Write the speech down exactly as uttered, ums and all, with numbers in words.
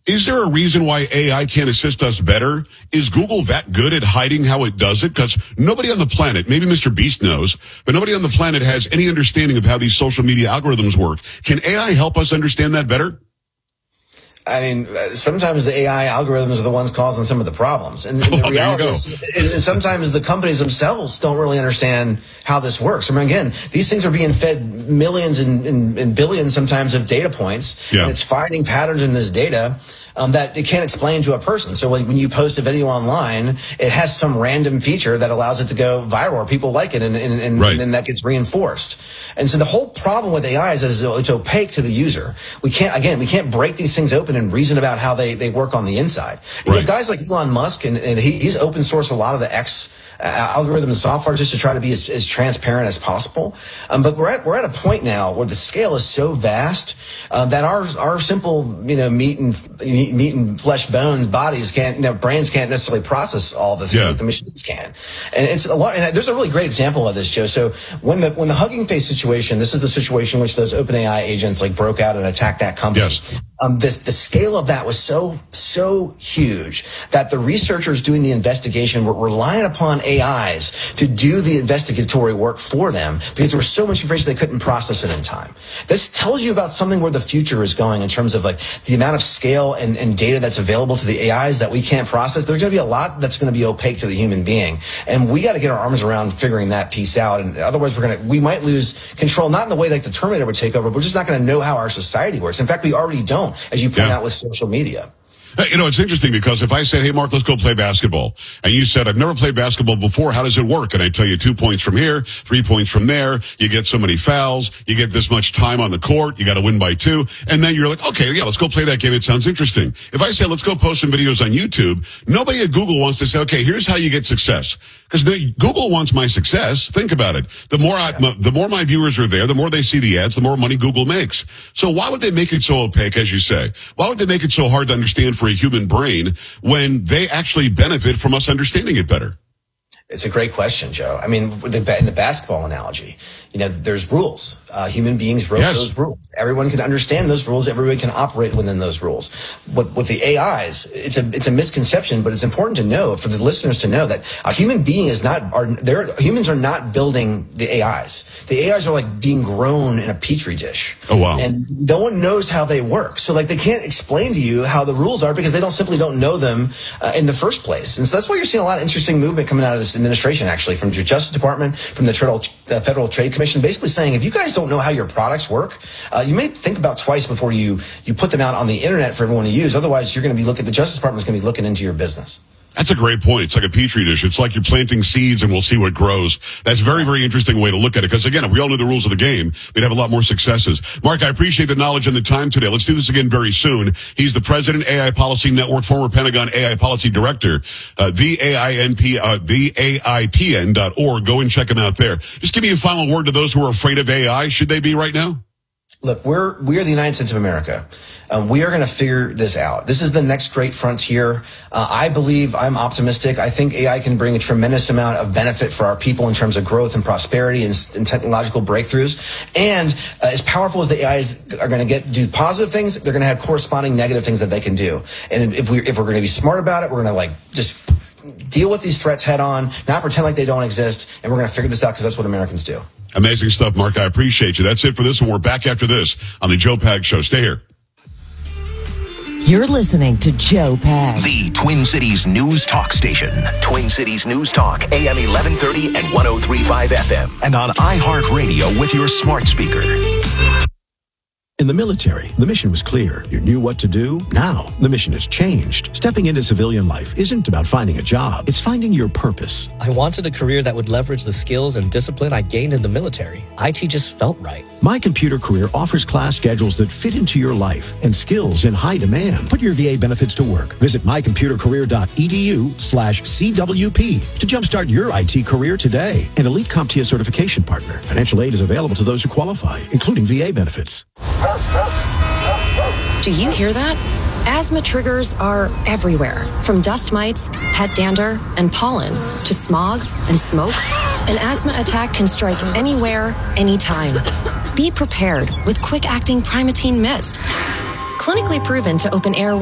Is there a reason why A I can't assist us better? Is Google that good at hiding how it does it? Because nobody on the planet, maybe Mister Beast knows, but nobody on the planet has any understanding of how these social media algorithms work. Can A I help us understand that better? I mean, sometimes the A I algorithms are the ones causing some of the problems. And, and the oh, reality is, is sometimes the companies themselves don't really understand how this works. I mean, again, these things are being fed millions and, and, and billions sometimes of data points. Yeah. And it's finding patterns in this data Um, that it can't explain to a person. So when you post a video online, it has some random feature that allows it to go viral, or people like it, and, and, and, right. and then that gets reinforced. And so the whole problem with A I is that it's opaque to the user. We can't, again, we can't break these things open and reason about how they, they work on the inside. You right. have guys like Elon Musk, and, and he, he's open sourced a lot of the X Uh, algorithm and software just to try to be as, as transparent as possible. Um, but we're at, we're at a point now where the scale is so vast uh, that our our simple, you know, meat and meat and flesh bones bodies can't, you know, brains can't necessarily process all the things yeah. that the machines can. And it's a lot. And there's a really great example of this, Joe. So when the when the Hugging Face situation, this is the situation in which those OpenAI agents like broke out and attacked that company. Yes. Um, this, the scale of that was so, so huge that the researchers doing the investigation were relying upon A Is to do the investigatory work for them because there was so much information they couldn't process it in time. This tells you about something where the future is going in terms of like the amount of scale and, and data that's available to the A Is that we can't process. There's going to be a lot that's going to be opaque to the human being. And we got to get our arms around figuring that piece out. And otherwise we're going to, we might lose control, not in the way like the Terminator would take over, but we're just not going to know how our society works. In fact, we already don't, as you point yeah. out with social media. You know, it's interesting because if I said, hey, Mark, let's go play basketball, and you said, I've never played basketball before, how does it work? And I tell you two points from here, three points from there, you get so many fouls, you get this much time on the court, you got to win by two, and then you're like, okay, yeah, let's go play that game, it sounds interesting. If I say, let's go post some videos on YouTube, nobody at Google wants to say, okay, here's how you get success. Because Google wants my success. Think about it. The more I, yeah. the more my viewers are there, the more they see the ads, the more money Google makes. So why would they make it so opaque, as you say? Why would they make it so hard to understand for a human brain when they actually benefit from us understanding it better? It's a great question, Joe. I mean, with the, in the basketball analogy, you know, there's rules. Uh, human beings wrote yes. those rules. Everyone can understand those rules. Everyone can operate within those rules. But with the A Is, it's a it's a misconception, but it's important to know for the listeners to know that a human being is not. Are there? Humans are not building the A Is. The A Is are like being grown in a petri dish. Oh wow! And no one knows how they work. So like they can't explain to you how the rules are because they don't simply don't know them uh, in the first place. And so that's why you're seeing a lot of interesting movement coming out of this administration, actually, from the Justice Department, from the Federal, uh, Federal Trade Commission, basically saying, if you guys don't know how your products work, uh, you may think about twice before you, you put them out on the internet for everyone to use. Otherwise, you're going to be looking, the Justice Department is going to be looking into your business. That's a great point. It's like a petri dish. It's like you're planting seeds and we'll see what grows. That's a very, very interesting way to look at it. Because again, if we all knew the rules of the game, we'd have a lot more successes. Mark, I appreciate the knowledge and the time today. Let's do this again very soon. He's the president, A I Policy Network, former Pentagon A I Policy Director, uh, the A I N P, uh, the A I P N dot org. Go and check him out there. Just give me a final word to those who are afraid of A I. Should they be right now? Look, we're, we're the United States of America. Um, we are going to figure this out. This is the next great frontier. Uh, I believe, I'm optimistic. I think A I can bring a tremendous amount of benefit for our people in terms of growth and prosperity and, and technological breakthroughs. And uh, as powerful as the A Is are going to get do positive things, they're going to have corresponding negative things that they can do. And if we if we're going to be smart about it, we're going to like just deal with these threats head on, not pretend like they don't exist, and we're going to figure this out because that's what Americans do. Amazing stuff, Mark. I appreciate you. That's it for this one. We're back after this on the Joe Pags Show. Stay here. You're listening to Joe Pags, the Twin Cities News Talk Station. Twin Cities News Talk, A M eleven thirty and one oh three point five F M. And on iHeartRadio with your smart speaker. In the military, the mission was clear. You knew what to do. Now, the mission has changed. Stepping into civilian life isn't about finding a job. It's finding your purpose. I wanted a career that would leverage the skills and discipline I gained in the military. I T just felt right. My Computer Career offers class schedules that fit into your life and skills in high demand. Put your V A benefits to work. Visit mycomputercareer.edu slash CWP to jumpstart your I T career today. An elite CompTIA certification partner. Financial aid is available to those who qualify, including V A benefits. Do you hear that? Asthma triggers are everywhere, from dust mites, head dander, and pollen, to smog and smoke. An asthma attack can strike anywhere, anytime. Be prepared with quick-acting Primatene Mist. Clinically proven to open air